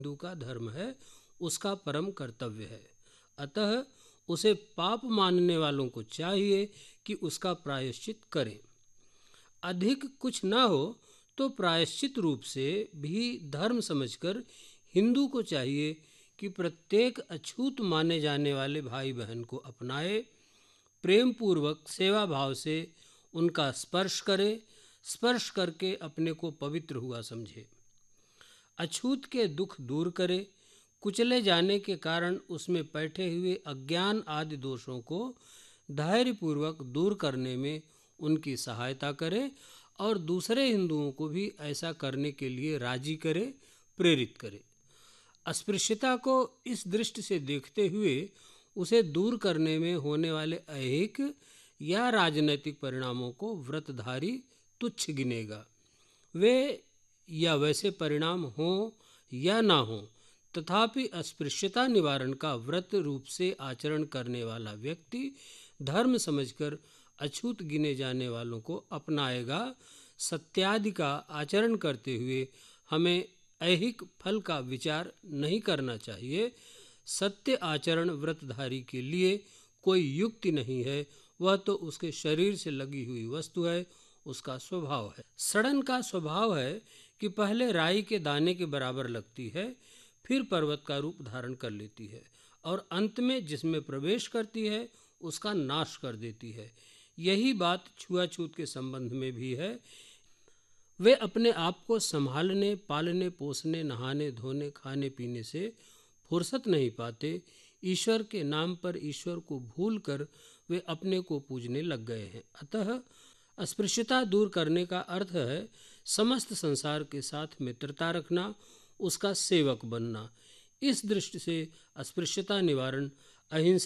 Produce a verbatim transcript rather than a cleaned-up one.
हिंदू का धर्म है, उसका परम कर्तव्य है। अतः उसे पाप मानने वालों को चाहिए कि उसका प्रायश्चित करें। अधिक कुछ ना हो तो प्रायश्चित रूप से भी धर्म समझकर हिंदू को चाहिए कि प्रत्येक अछूत माने जाने वाले भाई बहन को अपनाए, प्रेम पूर्वक सेवा भाव से उनका स्पर्श करे, स्पर्श करके अपने को पवित्र हुआ समझे, अछूत के दुख दूर करे, कुचले जाने के कारण उसमें बैठे हुए अज्ञान आदि दोषों को धैर्यपूर्वक दूर करने में उनकी सहायता करे और दूसरे हिंदुओं को भी ऐसा करने के लिए राजी करे, प्रेरित करे। अस्पृश्यता को इस दृष्टि से देखते हुए उसे दूर करने में होने वाले ऐहिक या राजनैतिक परिणामों को व्रतधारी तुच्छ गिनेगा। वे या वैसे परिणाम हों या ना हों, तथापि अस्पृश्यता निवारण का व्रत रूप से आचरण करने वाला व्यक्ति धर्म समझकर अछूत गिने जाने वालों को अपनाएगा। सत्यादि का आचरण करते हुए हमें ऐहिक फल का विचार नहीं करना चाहिए। सत्य आचरण व्रतधारी के लिए कोई युक्ति नहीं है, वह तो उसके शरीर से लगी हुई वस्तु है, उसका स्वभाव है। सड़न का स्वभाव है कि पहले राई के दाने के बराबर लगती है, फिर पर्वत का रूप धारण कर लेती है और अंत में जिसमें प्रवेश करती है उसका नाश कर देती है। यही बात छुआछूत के संबंध में भी है। वे अपने आप को संभालने, पालने, पोसने, नहाने, धोने, खाने पीने से फुर्सत नहीं पाते। ईश्वर के नाम पर ईश्वर को भूलकर वे अपने को पूजने लग गए हैं। अतः अस्पृश्यता दूर करने का अर्थ है समस्त संसार के साथ मित्रता रखना, उसका सेवक बनना। इस दृष्टि से अस्पृश्यता निवारण अहिंसा